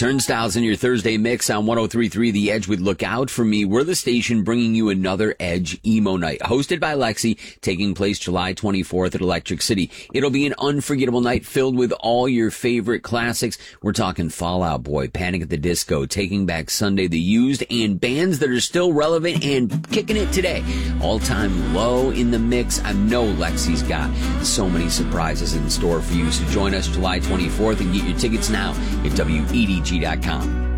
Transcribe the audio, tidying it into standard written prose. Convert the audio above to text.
Turnstiles in your Thursday mix on 103.3 The Edge with Look Out For Me. We're the station bringing you another Edge Emo Night, hosted by Lexi, taking place July 24th at Electric City. It'll be an unforgettable night filled with all your favorite classics. We're talking Fall Out Boy, Panic at the Disco, Taking Back Sunday, The Used, and bands that are still relevant and kicking it today. All-time low in the mix. I know Lexi's got so many surprises in store for you, so join us July 24th and get your tickets now at WEDG.com.